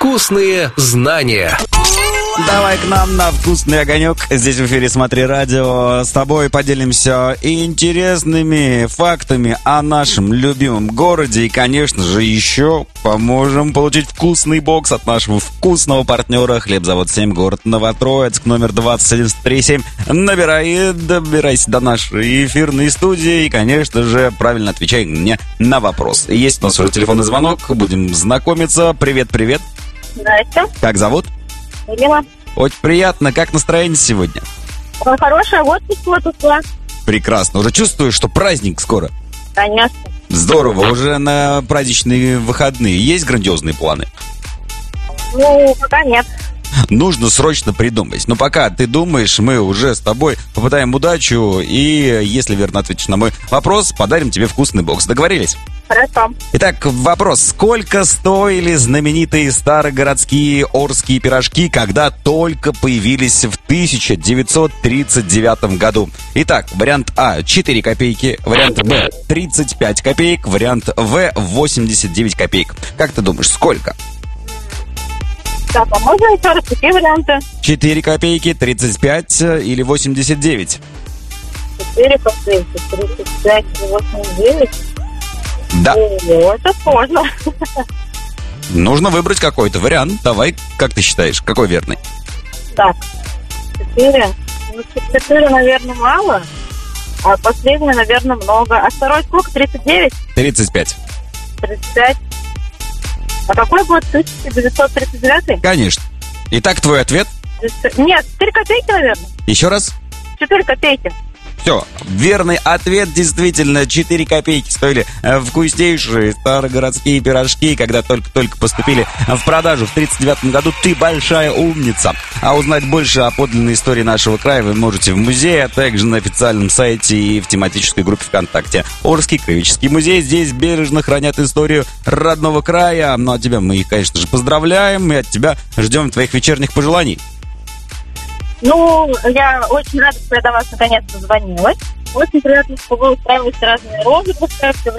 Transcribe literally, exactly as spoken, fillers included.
Вкусные знания. Давай к нам на вкусный огонек. Здесь в эфире «Смотри радио». С тобой поделимся интересными фактами о нашем любимом городе. И, конечно же, еще поможем получить вкусный бокс от нашего вкусного партнера «Хлебзавод семь», город Новотроицк, номер двадцать один три семь. Набирай и добирайся до нашей эфирной студии. И, конечно же, правильно отвечай мне на вопрос. Есть у нас уже телефонный звонок. Будем знакомиться. Привет-привет. Здрасте. Как зовут? Елена. Очень приятно. Как настроение сегодня? Хорошая, отпуск вот ушла. Прекрасно. Уже чувствуешь, что праздник скоро? Конечно. Здорово. Уже на праздничные выходные есть грандиозные планы? Ну, пока нет. Нужно срочно придумать. Но пока ты думаешь, мы уже с тобой попытаем удачу. И если верно ответишь на мой вопрос, подарим тебе вкусный бокс. Договорились? Хорошо. Итак, вопрос. Сколько стоили знаменитые старогородские орские пирожки, когда только появились в тысяча девятьсот тридцать девятом году? Итак, вариант А – четыре копейки, вариант Б – тридцать пять копеек, вариант В – восемьдесят девять копеек. Как ты думаешь, сколько? Так, а можно еще раз какие варианты? четыре копейки, тридцать пять или восемьдесят девять? четыре копейки, тридцать пять и восемьдесят девять. Да. О, это сложно. Нужно выбрать какой-то вариант. Давай, как ты считаешь, какой верный? Так, четыре. Ну, четыре, наверное, мало. А последний, наверное, много. А второй сколько? тридцать девять? тридцать пять. тридцать пять. А какой год? тысяча девятьсот тридцать девятый? Конечно. Итак, твой ответ? Нет, четыре копейки, наверное. Еще раз? четыре копейки. Все, верный ответ. Действительно, четыре копейки стоили вкуснейшие старогородские пирожки, когда только-только поступили в продажу в тридцать девятом году. Ты большая умница. А узнать больше о подлинной истории нашего края вы можете в музее, а также на официальном сайте и в тематической группе ВКонтакте. Орский краеведческий музей. Здесь бережно хранят историю родного края. Ну а тебя мы, конечно же, поздравляем и от тебя ждем твоих вечерних пожеланий. Ну, я очень рада, что я до вас наконец-то дозвонилась. Очень приятно, что вы устраиваете разные розыгрыши.